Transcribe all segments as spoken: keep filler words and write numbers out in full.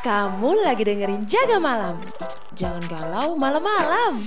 Kamu lagi dengerin Jaga Malam. Jangan galau malam-malam.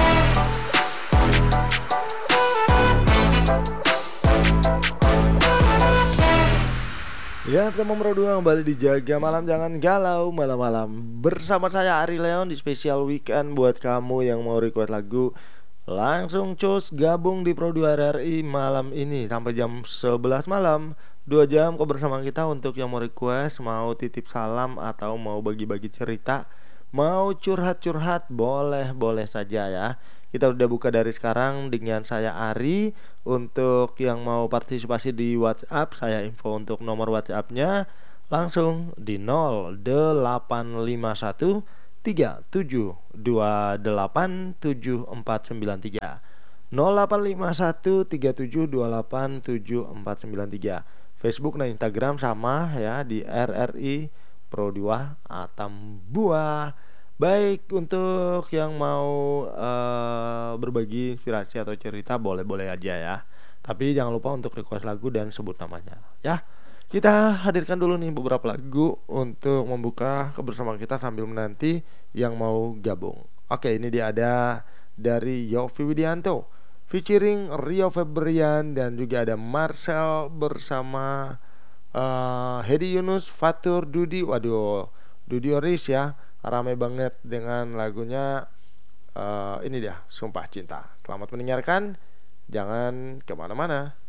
Ya, teman Pro dua kembali di Jaga Malam Jangan Galau malam-malam. Bersama saya Ari Leon di spesial weekend buat kamu yang mau request lagu. Langsung cus gabung di Pro dua R R I malam ini sampai jam sebelas malam. Dua jam kok bersama kita untuk yang mau request, mau titip salam atau mau bagi-bagi cerita, mau curhat-curhat, boleh-boleh saja ya. Kita udah buka dari sekarang dengan saya Ari. Untuk yang mau partisipasi di WhatsApp, saya info untuk nomor WhatsAppnya langsung di nol delapan lima satu tiga tujuh dua delapan tujuh empat sembilan tiga nol delapan lima satu tiga tujuh dua delapan tujuh empat sembilan tiga. Facebook dan Instagram sama ya di R R I Pro dua Atambua. Baik, untuk yang mau uh, berbagi inspirasi atau cerita boleh-boleh aja ya. Tapi jangan lupa untuk request lagu dan sebut namanya ya. Kita hadirkan dulu nih beberapa lagu untuk membuka kebersamaan kita sambil menanti yang mau gabung. Oke, ini dia ada dari Yovie Widianto featuring Rio Febrian dan juga ada Marcel bersama uh, Hedi Yunus, Fatur, Dudi. Waduh, Dudi Oris ya. Ramai banget dengan lagunya uh, ini dia, Sumpah Cinta. Selamat mendengarkan, jangan kemana-mana.